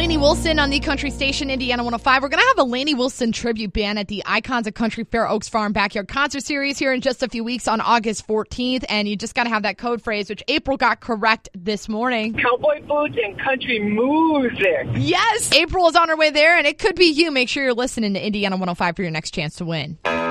Lainey Wilson on the Country Station, Indiana 105. We're going to have a Lainey Wilson tribute band at the Icons of Country Fair Oaks Farm Backyard Concert Series here in just a few weeks on August 14th. And you just got to have that code phrase, which April got correct this morning. Cowboy boots and country music. Yes, April is on her way there, and it could be you. Make sure you're listening to Indiana 105 for your next chance to win.